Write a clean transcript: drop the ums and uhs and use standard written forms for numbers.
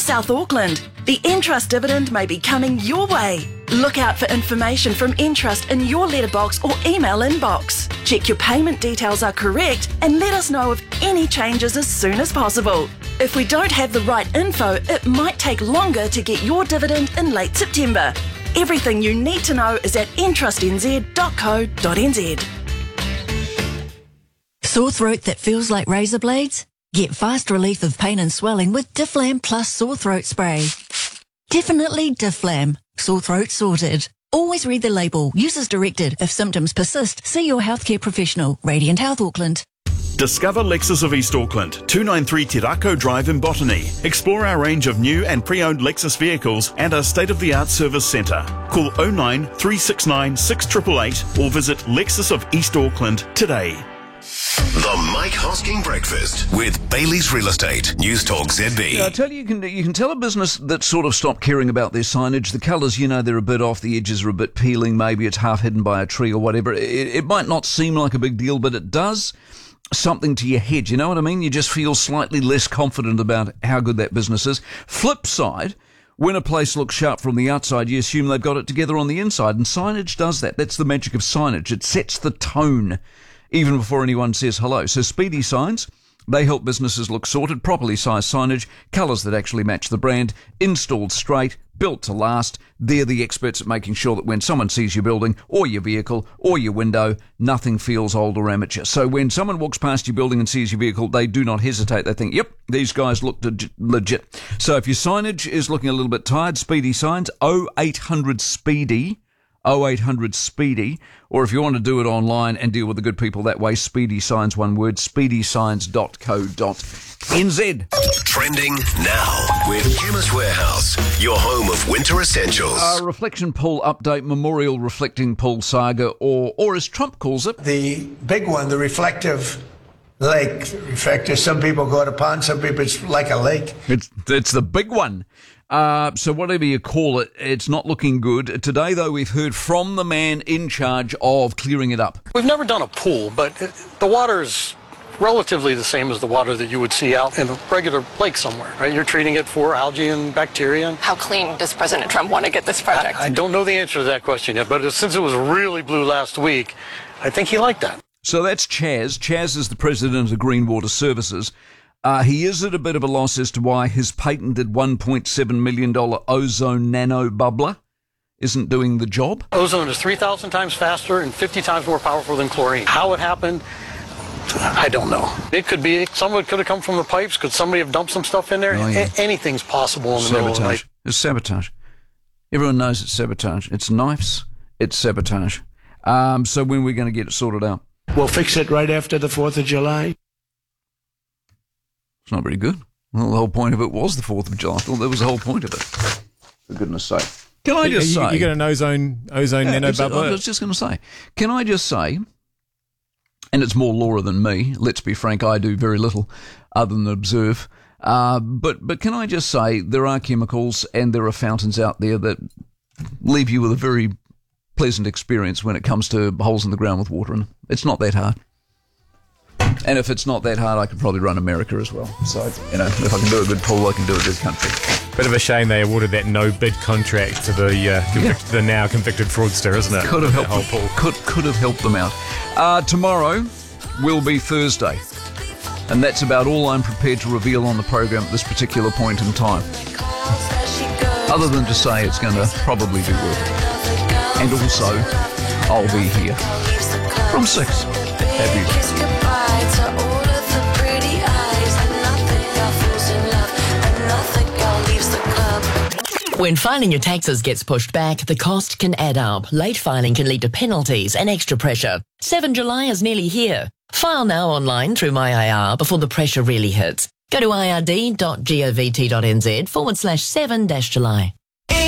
South Auckland. The Entrust dividend may be coming your way. Look out for information from Entrust in your letterbox or email inbox. Check your payment details are correct and let us know of any changes as soon as possible. If we don't have the right info, it might take longer to get your dividend in late September. Everything you need to know is at entrustnz.co.nz. Sore throat that feels like razor blades? Get fast relief of pain and swelling with Difflam Plus Sore Throat Spray. Definitely Difflam. Sore throat sorted. Always read the label. Use as directed. If symptoms persist, see your healthcare professional. Radiant Health Auckland. Discover Lexus of East Auckland, 293 Te Rako Drive in Botany. Explore our range of new and pre-owned Lexus vehicles and our state-of-the-art service centre. Call 09 369 6888 or visit Lexus of East Auckland today. The Mike Hosking Breakfast with Bailey's Real Estate. News Talk ZB. Yeah, I tell you, you can tell a business that sort of stopped caring about their signage. The colours, they're a bit off, the edges are a bit peeling, maybe it's half hidden by a tree or whatever. It might not seem like a big deal, but it does something to your head, you know what I mean? You just feel slightly less confident about how good that business is. Flip side, when a place looks sharp from the outside, you assume they've got it together on the inside, and signage does that. That's the magic of signage. It sets the tone even before anyone says hello. So Speedy Signs, they help businesses look sorted, properly sized signage, colours that actually match the brand, installed straight, built to last. They're the experts at making sure that when someone sees your building or your vehicle or your window, nothing feels old or amateur. So when someone walks past your building and sees your vehicle, they do not hesitate. They think, yep, these guys look legit. So if your signage is looking a little bit tired, Speedy Signs, 0800 Speedy, 0800 Speedy, or if you want to do it online and deal with the good people that way, Speedy Signs, one word, speedysigns.co.nz. Trending now with Chemist Warehouse, your home of winter essentials. Reflection pool update, Memorial Reflecting Pool Saga, or as Trump calls it, the big one, the reflective lake. Reflective, some people call it a pond, some people it's like a lake. It's the big one. So whatever you call it, it's not looking good. Today, though, we've heard from the man in charge of clearing it up. We've never done a pool, but the water's relatively the same as the water that you would see out in a regular lake somewhere, right? You're treating it for algae and bacteria. How clean does President Trump want to get this project? I don't know the answer to that question yet, but since it was really blue last week, I think he liked that. So that's Chaz. Chaz is the president of Green Water Services. He is at a bit of a loss as to why his patented $1.7 million ozone nano bubbler isn't doing the job. Ozone is 3,000 times faster and 50 times more powerful than chlorine. How it happened, I don't know. It could be, some of it could have come from the pipes. Could somebody have dumped some stuff in there? Oh, yeah. Anything's possible in the middle of the night. It's sabotage. Everyone knows it's sabotage. It's knives. It's sabotage. So when are we going to get it sorted out? We'll fix it right after the 4th of July. It's not very good. Well, the whole point of it was the 4th of July. I thought that was the whole point of it. For goodness sake. Can I just say... You got an ozone nano bubbler? I was just going to say. Can I just say, and it's more Laura than me, let's be frank, I do very little other than observe, but can I just say there are chemicals and there are fountains out there that leave you with a very pleasant experience when it comes to holes in the ground with water in them. It's not that hard. And if it's not that hard, I could probably run America as well. So, if I can do a good pool, I can do a good country. Bit of a shame they awarded that no-bid contract to the now convicted fraudster, isn't it? Could have helped could have helped them out. Tomorrow will be Thursday. And that's about all I'm prepared to reveal on the program at this particular point in time. Other than to say it's going to probably be worth it. And also, I'll be here from 6. Happy. When filing your taxes gets pushed back, the cost can add up. Late filing can lead to penalties and extra pressure. 7 July is nearly here. File now online through MyIR before the pressure really hits. Go to ird.govt.nz/7-July.